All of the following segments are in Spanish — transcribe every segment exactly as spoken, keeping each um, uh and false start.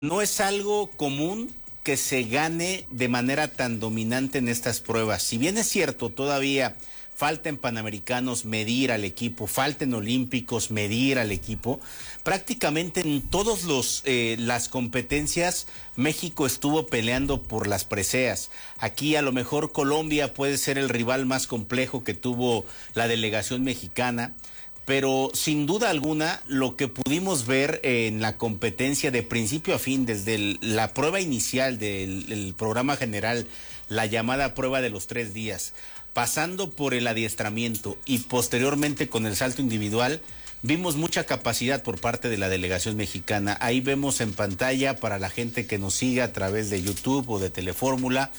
No es algo común que se gane de manera tan dominante en estas pruebas. Si bien es cierto, todavía falta en Panamericanos medir al equipo, falta en Olímpicos medir al equipo, prácticamente en todas los eh, las competencias México estuvo peleando por las preseas. Aquí a lo mejor Colombia puede ser el rival más complejo que tuvo la delegación mexicana, pero sin duda alguna lo que pudimos ver en la competencia de principio a fin, desde el, la prueba inicial del el programa general, la llamada prueba de los tres días, pasando por el adiestramiento y posteriormente con el salto individual, vimos mucha capacidad por parte de la delegación mexicana. Ahí vemos en pantalla, para la gente que nos sigue a través de YouTube o de Telefórmula,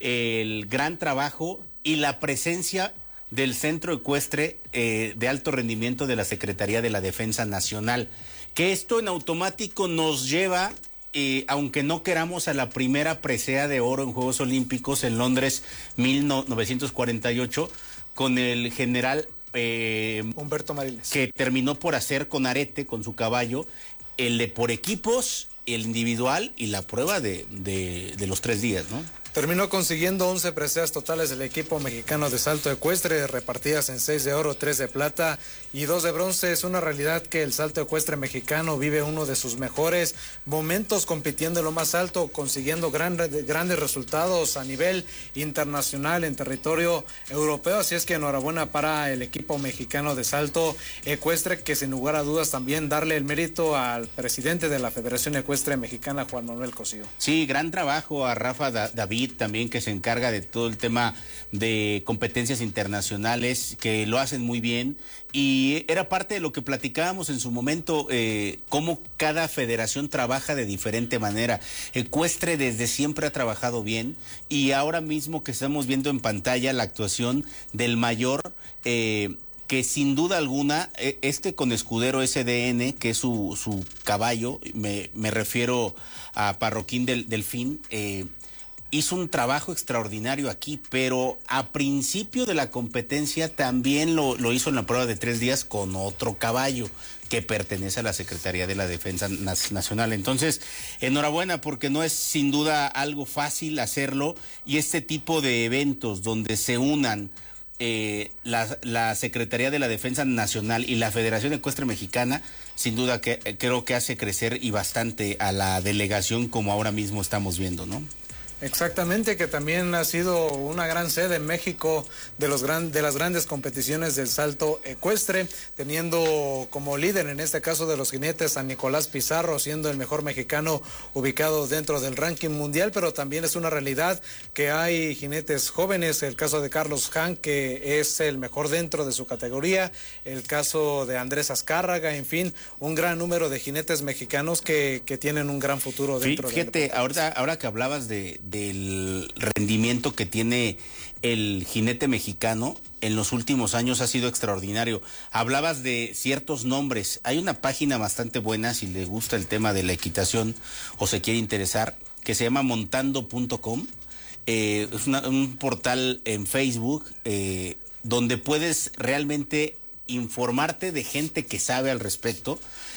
el gran trabajo y la presencia del Centro Ecuestre eh, de Alto Rendimiento de la Secretaría de la Defensa Nacional, que esto en automático nos lleva, eh, aunque no queramos, a la primera presea de oro en Juegos Olímpicos en Londres mil novecientos cuarenta y ocho, con el general eh, Humberto Mariles, que terminó por hacer con arete, con su caballo, el de por equipos, el individual y la prueba de, de, de los tres días, ¿no? Terminó consiguiendo once preseas totales del equipo mexicano de salto ecuestre, repartidas en seis de oro, tres de plata y dos de bronce. Es una realidad que el salto ecuestre mexicano vive uno de sus mejores momentos compitiendo en lo más alto, consiguiendo gran, grandes resultados a nivel internacional en territorio europeo. Así es que enhorabuena para el equipo mexicano de salto ecuestre, que sin lugar a dudas también darle el mérito al presidente de la Federación Ecuestre Mexicana, Juan Manuel Cosío. Sí, gran trabajo a Rafa da David también, que se encarga de todo el tema de competencias internacionales, que lo hacen muy bien, y era parte de lo que platicábamos en su momento, eh, cómo cada federación trabaja de diferente manera. Ecuestre desde siempre ha trabajado bien, y ahora mismo que estamos viendo en pantalla la actuación del mayor, eh, que sin duda alguna, este con escudero S D N, que es su, su caballo, me, me refiero a Parroquín del Delfín, eh, hizo un trabajo extraordinario aquí, pero a principio de la competencia también lo, lo hizo en la prueba de tres días con otro caballo que pertenece a la Secretaría de la Defensa Nacional. Entonces, enhorabuena, porque no es sin duda algo fácil hacerlo, y este tipo de eventos donde se unan eh, la, la Secretaría de la Defensa Nacional y la Federación Ecuestre Mexicana, sin duda que eh, creo que hace crecer y bastante a la delegación, como ahora mismo estamos viendo, ¿no? Exactamente, que también ha sido una gran sede en México de los gran, de las grandes competiciones del salto ecuestre, teniendo como líder en este caso de los jinetes a Nicolás Pizarro, siendo el mejor mexicano ubicado dentro del ranking mundial, pero también es una realidad que hay jinetes jóvenes, el caso de Carlos Han, que es el mejor dentro de su categoría, el caso de Andrés Azcárraga, en fin, un gran número de jinetes mexicanos que, que tienen un gran futuro dentro sí, fíjate, del ahora, ahora que hablabas de del rendimiento que tiene el jinete mexicano, en los últimos años ha sido extraordinario. Hablabas de ciertos nombres. Hay una página bastante buena, si le gusta el tema de la equitación o se quiere interesar, que se llama montando punto com. Eh, es una, un portal en Facebook eh, donde puedes realmente informarte de gente que sabe al respecto.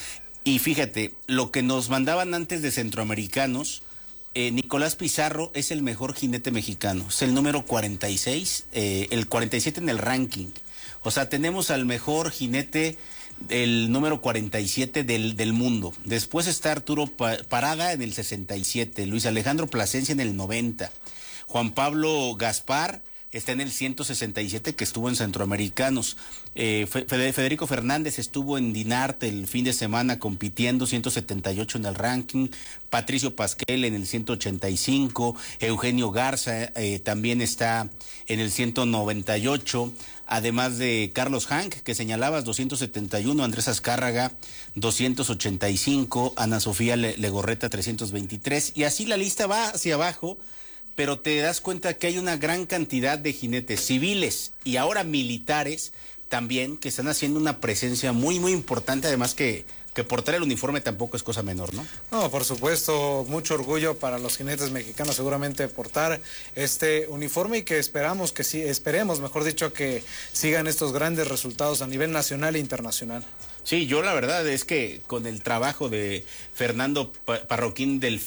Y fíjate, lo que nos mandaban antes de centroamericanos, Eh, Nicolás Pizarro es el mejor jinete mexicano, es el número cuarenta y seis, eh, el cuarenta y siete en el ranking. O sea, tenemos al mejor jinete, el número cuarenta y siete del, del mundo. Después está Arturo pa Parada en el sesenta y siete, Luis Alejandro Plasencia en el noventa, Juan Pablo Gaspar está en el ciento sesenta y siete, que estuvo en Centroamericanos. Eh, Federico Fernández estuvo en Dinarte el fin de semana compitiendo, ciento setenta y ocho en el ranking. Patricio Pasquel en el ciento ochenta y cinco. Eugenio Garza eh, también está en el ciento noventa y ocho. Además de Carlos Hank, que señalabas, doscientos setenta y uno. Andrés Azcárraga, doscientos ochenta y cinco. Ana Sofía Legorreta, trescientos veintitrés. Y así la lista va hacia abajo, pero te das cuenta que hay una gran cantidad de jinetes civiles y ahora militares también, que están haciendo una presencia muy, muy importante, además que que portar el uniforme tampoco es cosa menor, ¿no? No, por supuesto, mucho orgullo para los jinetes mexicanos seguramente portar este uniforme y que esperamos que sí, esperemos, mejor dicho, que sigan estos grandes resultados a nivel nacional e internacional. Sí, yo la verdad es que con el trabajo de Fernando Parroquín del